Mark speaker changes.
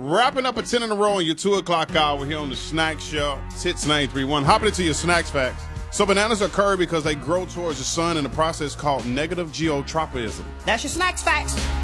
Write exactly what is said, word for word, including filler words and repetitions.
Speaker 1: Wrapping up a ten in a row on your two o'clock hour here on the Snack Show. It's Hits nine three one. Hopping into your snacks facts. So bananas occur because they grow towards the sun in a process called negative geotropism.
Speaker 2: That's your snacks facts.